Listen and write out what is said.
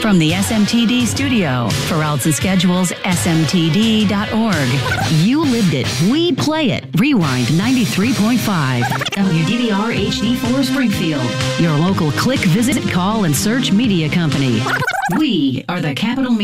From the SMTD studio, for routes and schedules, smtd.org. You lived it. We play it. Rewind 93.5. WDVR HD4 Springfield. Your local click, visit, call, and search media company. We are the Capital